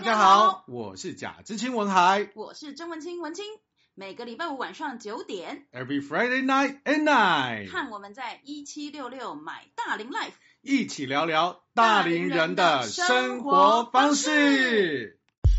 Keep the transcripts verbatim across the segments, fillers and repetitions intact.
大家好，我是贾知青文海， 我是曾文清文清。每个礼拜五晚上九点 ，Every Friday night at night， 看我们在一七六六买大龄 Life， 一起聊聊大龄人的生活方式。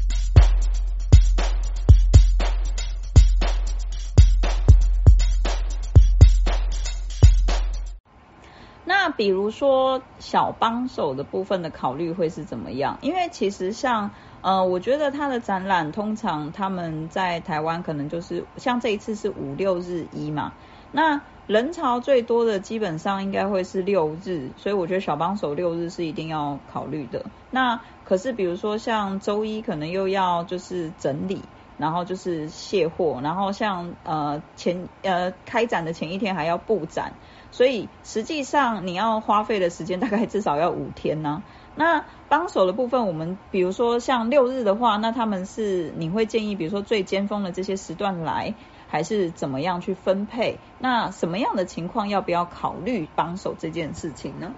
那比如说小帮手的部分的考虑会是怎么样？因为其实像呃，我觉得他的展览通常他们在台湾可能就是像这一次是五六日一嘛，那人潮最多的基本上应该会是六日，所以我觉得小帮手六日是一定要考虑的。那可是比如说像周一可能又要就是整理，然后就是卸货，然后像呃前呃开展的前一天还要布展，所以实际上你要花费的时间大概至少要五天呢、啊。那帮手的部分，我们比如说像六日的话，那他们是你会建议比如说最尖峰的这些时段来，还是怎么样去分配？那什么样的情况要不要考虑帮手这件事情呢？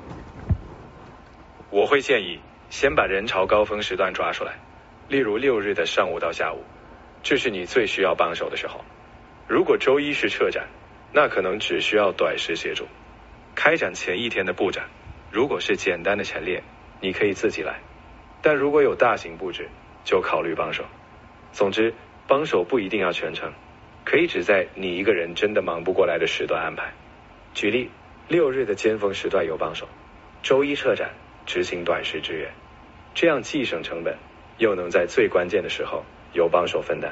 我会建议先把人潮高峰时段抓出来，例如六日的上午到下午，这是你最需要帮手的时候。如果周一是撤展，那可能只需要短时协助。开展前一天的布展，如果是简单的陈列，你可以自己来，但如果有大型布置，就考虑帮手。总之，帮手不一定要全程，可以只在你一个人真的忙不过来的时段安排。举例，六日的尖峰时段有帮手，周一撤展执行短时支援，这样既省成本，又能在最关键的时候有帮手分担。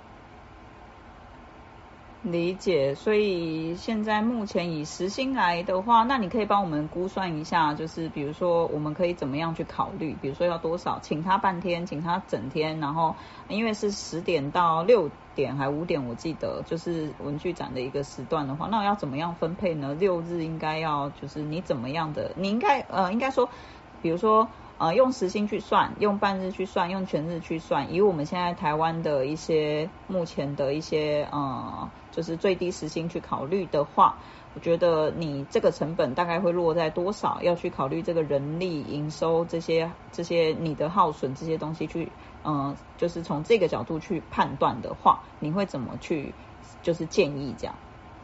理解，所以现在目前以时薪来的话，那你可以帮我们估算一下，就是比如说我们可以怎么样去考虑，比如说要多少，请他半天，请他整天，然后因为是十点到六点还五点，我记得就是文具展的一个时段的话，那要怎么样分配呢？六日应该要就是你怎么样的，你应该呃应该说，比如说。呃，用时薪去算，用半日去算，用全日去算。以我们现在台湾的一些目前的一些呃，就是最低时薪去考虑的话，我觉得你这个成本大概会落在多少？要去考虑这个人力、营收这些这些你的耗损这些东西去，呃，就是从这个角度去判断的话，你会怎么去就是建议这样？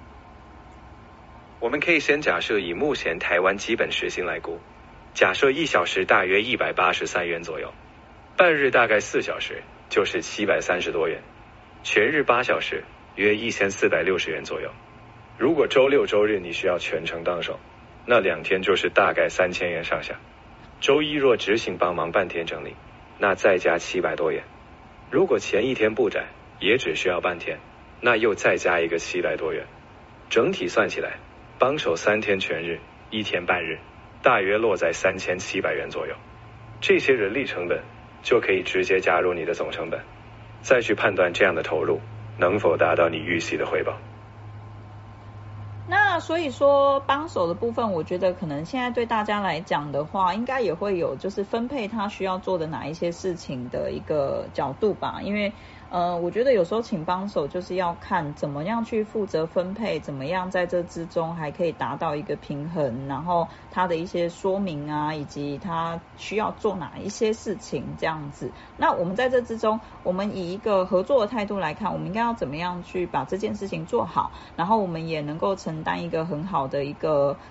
我们可以先假设以目前台湾基本时薪来估。假设一小时大约一百八十三元左右，半日大概四小时就是七百三十多元，全日八小时约一千四百六十元左右。如果周六周日你需要全程当手，那两天就是大概三千元上下。周一若执行帮忙半天整理，那再加七百多元。如果前一天布展也只需要半天，那又再加一个七百多元。整体算起来，帮手三天全日，一天半日。大约落在三千七百元左右，这些人力成本就可以直接加入你的总成本，再去判断这样的投入能否达到你预期的回报。 那所以说帮手的部分，我觉得可能现在对大家来讲的话，应该也会有就是分配他需要做的哪一些事情的一个角度吧，因为呃，我觉得有时候请帮手就是要看怎么样去负责分配，怎么样在这之中还可以达到一个平衡，然后他的一些说明啊，以及他需要做哪一些事情这样子。那我们在这之中，我们以一个合作的态度来看，我们应该要怎么样去把这件事情做好，然后我们也能够承担一个很好的一个